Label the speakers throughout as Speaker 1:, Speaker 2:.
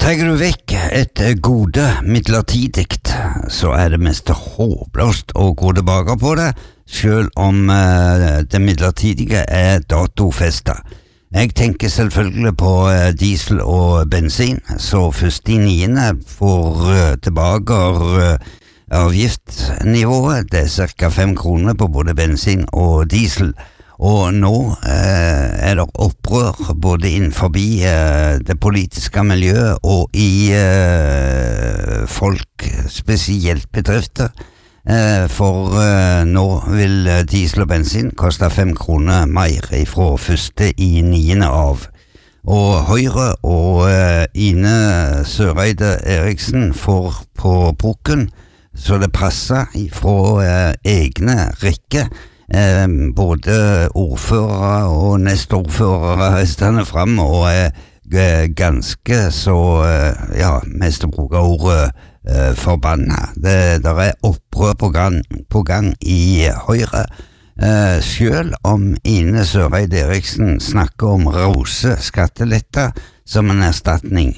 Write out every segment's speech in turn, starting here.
Speaker 1: Trenger du vekk et gode midlertidigt, så det mest håpløst å gå tilbake på det, selv om det midlertidige datofestet. Jeg tenker selvfølgelig på diesel og bensin, så først i 9. får tilbake avgiftsnivået. Det ca. 5 kroner på både bensin og diesel. Og nå det opprør både innenfor det politiske miljøet og i folk, spesielt bedrifter. For nå vil diesel og bensin koste 5 kroner mer fra 1.9. av. Og Høyre og Ine Søreide Eriksen får på boken, så det passer fra egne rekker. Både ordførere og nestordførere stender frem og ganske så, mest å bruke ordet forbanna. Der opprør på gang i Høyre. Selv om Ine Søreide Eriksen snakker om rause skatteletter som en erstatning,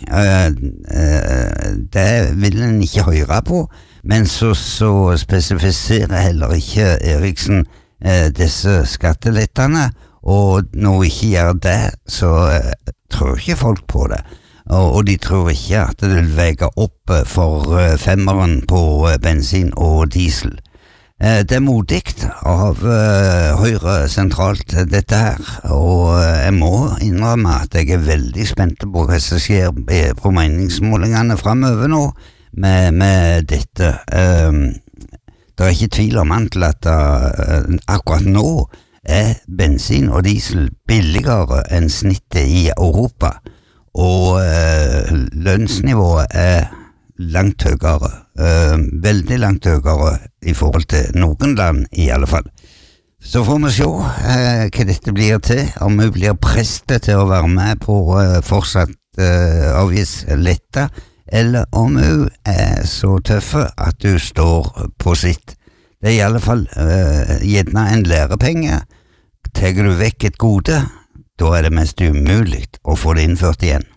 Speaker 1: det vil en ikke høre på, men så spesifiserer heller ikke Eriksen disse skattelettene, og når vi ikke gjør det, så tror ikke folk på det. Og de tror ikke at det vil veie opp for 5-eren på bensin og diesel. Det modigt av Høyre sentralt dette her, og jeg må innrømme at jeg veldig spent på hva som skjer på meningsmålingene fremover nå med dette. Det ikke tvil om at akkurat nå bensin og diesel billigere enn snittet i Europa, og lønnsnivået langt høyere, veldig langt høyere i forhold til noen land i alle fall. Så får vi se hva dette blir til, om vi blir presset til å være med på fortsatt avgiftslette, eller om hun så tøffe at du står på sitt. Det i alle fall gjerne en lærepenge. Tar du vekk et gode, da det mest umulig å få det innført igjen.